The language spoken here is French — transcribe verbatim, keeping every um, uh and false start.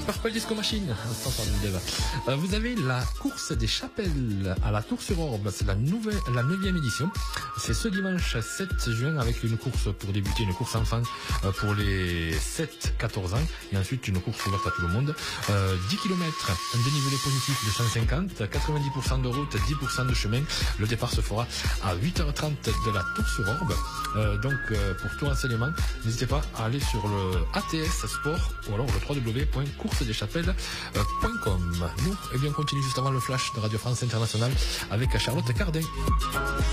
Purple Disco Machine, euh, vous avez la course des chapelles à la Tour-sur-Orbe, c'est la nouvelle, la neuvième édition. C'est ce dimanche sept juin avec une course pour débuter, une course enfant euh, pour les sept quatorze ans et ensuite une course ouverte à tout le monde. Euh, dix kilomètres, un dénivelé positif de cent cinquante, quatre-vingt-dix pour cent de route, dix pour cent de chemin. Le départ se fera à huit heures trente de la Tour-sur-Orbe. Euh, donc euh, pour tout renseignement, n'hésitez pas à aller sur le A T S Sport ou alors le w w w point course des chapelles point com. Nous, eh bien, on continue juste avant le flash de Radio France Internationale avec Charlotte Cardin.